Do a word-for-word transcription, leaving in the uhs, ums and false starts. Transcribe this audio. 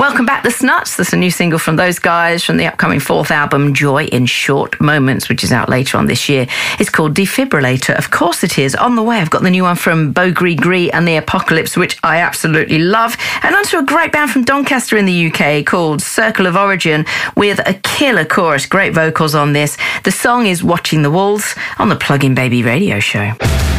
Welcome back, The Snuts. There's a new single from those guys from the upcoming fourth album, Joy in Short Moments, which is out later on this year. It's called Defibrillator. Of course it is. On the way, I've got the new one from Beau Gris Gris and the Apocalypse, which I absolutely love. And onto a great band from Doncaster in the U K called Circle of Origin with a killer chorus. Great vocals on this. The song is Watching the Walls on the Plug-in Baby radio show.